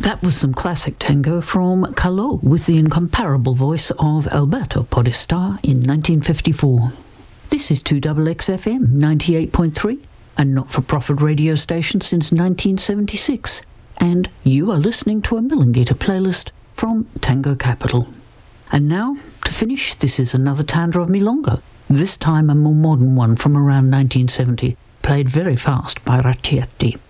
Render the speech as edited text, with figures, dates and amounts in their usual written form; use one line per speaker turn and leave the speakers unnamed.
That was some classic tango from Calò with the incomparable voice of Alberto Podestà in 1954. This is 2XXFM 98.3, a not-for-profit radio station since 1976, and you are listening to a Millengator playlist from Tango Capital. And now, to finish, this is another tanda of Milonga, this time a more modern one from around 1970, played very fast by Racchetti.